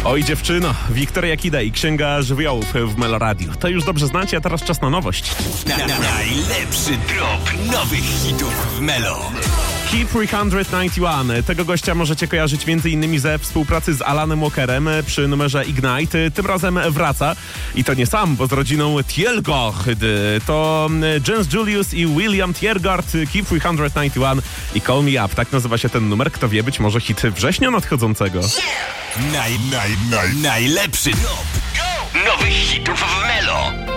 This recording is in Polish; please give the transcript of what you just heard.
Oj dziewczyno, Wiktoria Kida i Księga Żywiołów w Melo Radio. To już dobrze znacie, a teraz czas na nowość. Najlepszy drop nowych hitów w Melo. Hit 391. Tego gościa możecie kojarzyć m.in. ze współpracy z Alanem Walkerem przy numerze Ignite. Tym razem wraca. I to nie sam, bo z rodziną Tjelgard. To Jens Julius i William Tjelgard. Hit 391 i Call Me Up. Tak nazywa się ten numer. Kto wie, być może hit września nadchodzącego. Najlepszy drop nowych hitów w Melo.